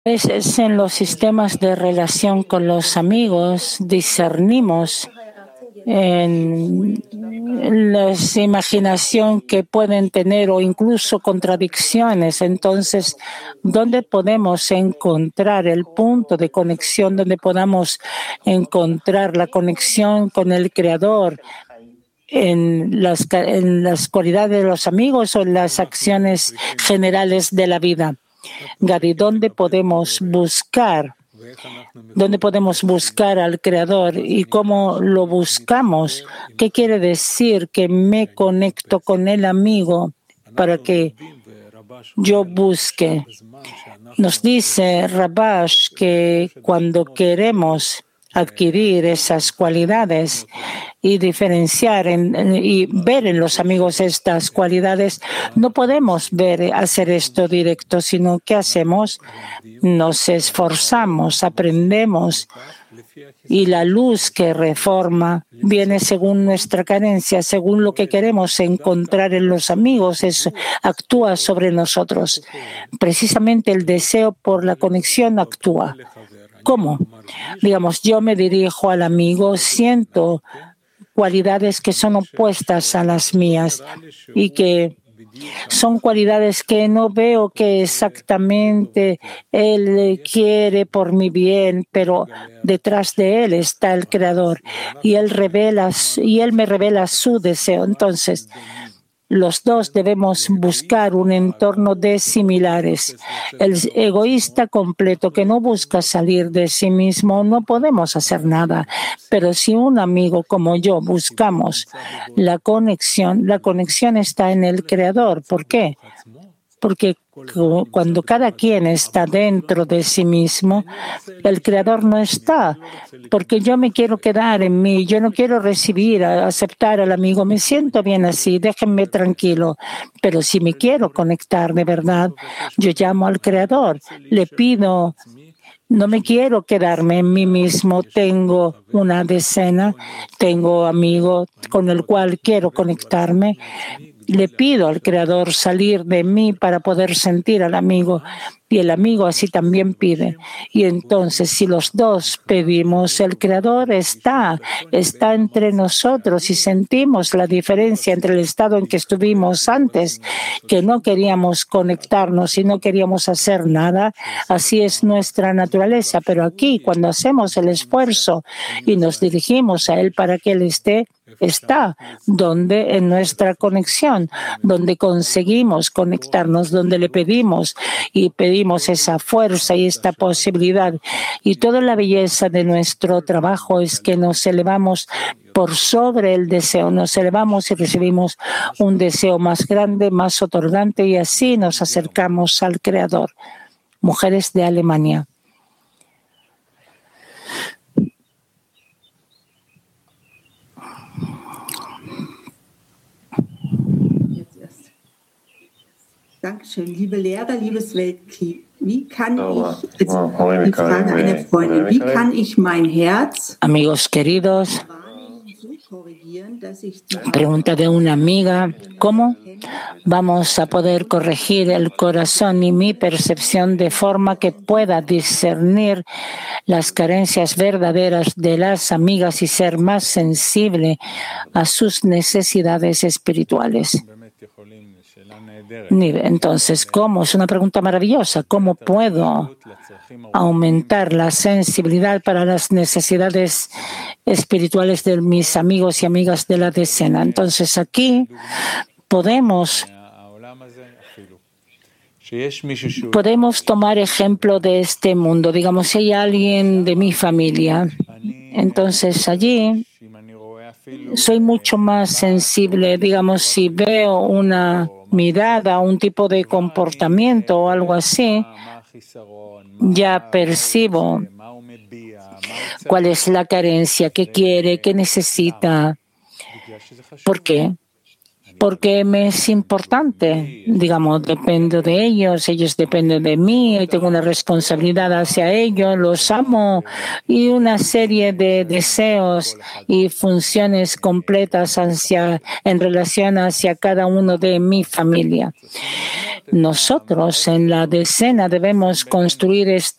veces en los sistemas de relación con los amigos discernimos en la imaginación que pueden tener o incluso contradicciones. Entonces, ¿dónde podemos encontrar el punto de conexión, donde podamos encontrar la conexión con el Creador en las cualidades de los amigos o en las acciones generales de la vida? Gadi, ¿dónde podemos buscar al Creador y cómo lo buscamos? ¿Qué quiere decir que me conecto con el amigo para que yo busque? Nos dice Rabash que cuando queremos adquirir esas cualidades y diferenciar y ver en los amigos estas cualidades, no podemos hacer esto directo, sino que hacemos, nos esforzamos, aprendemos, y la luz que reforma viene según nuestra carencia, según lo que queremos encontrar en los amigos, actúa sobre nosotros. Precisamente el deseo por la conexión actúa. ¿Cómo? Digamos, yo me dirijo al amigo, siento cualidades que son opuestas a las mías y que son cualidades que no veo que exactamente él quiere por mi bien, pero detrás de él está el Creador y él me revela su deseo. Entonces, los dos debemos buscar un entorno de similares. El egoísta completo que no busca salir de sí mismo, no podemos hacer nada. Pero si un amigo como yo buscamos la conexión está en el Creador. ¿Por qué? Porque cuando cada quien está dentro de sí mismo, el Creador no está, porque yo me quiero quedar en mí, yo no quiero aceptar al amigo, me siento bien así, déjenme tranquilo. Pero si me quiero conectar de verdad, yo llamo al Creador, le pido. No me quiero quedarme en mí mismo. Tengo una decena, tengo amigo con el cual quiero conectarme. Le pido al Creador salir de mí para poder sentir al amigo, y el amigo así también pide. Y entonces, si los dos pedimos, el Creador está entre nosotros y sentimos la diferencia entre el estado en que estuvimos antes, que no queríamos conectarnos y no queríamos hacer nada. Así es nuestra naturaleza. Pero aquí, cuando hacemos el esfuerzo y nos dirigimos a Él para que Él está donde en nuestra conexión, donde conseguimos conectarnos, donde le pedimos esa fuerza y esta posibilidad. Y toda la belleza de nuestro trabajo es que nos elevamos por sobre el deseo, nos elevamos y recibimos un deseo más grande, más otorgante, y así nos acercamos al Creador. Mujeres de Alemania. Dankeschön, liebe Lehrer, liebes Weltteam. Wie kann ich, die Frage einer Freundin, wie kann ich mein Herz, amigos queridos, pregunta de una amiga, ¿cómo vamos a poder corregir el corazón y mi percepción de forma que pueda discernir las carencias verdaderas de las amigas y ser más sensible a sus necesidades espirituales? Entonces, ¿cómo? Es una pregunta maravillosa. ¿Cómo puedo aumentar la sensibilidad para las necesidades espirituales de mis amigos y amigas de la decena? Entonces, aquí podemos tomar ejemplo de este mundo. Digamos, si hay alguien de mi familia, entonces allí soy mucho más sensible. Digamos, si veo una mirada, un tipo de comportamiento o algo así, ya percibo cuál es la carencia, qué quiere, qué necesita. ¿Por qué? porque me es importante, digamos, dependo de ellos, ellos dependen de mí, y tengo una responsabilidad hacia ellos, los amo y una serie de deseos y funciones completas en relación hacia cada uno de mi familia. Nosotros en la decena debemos construir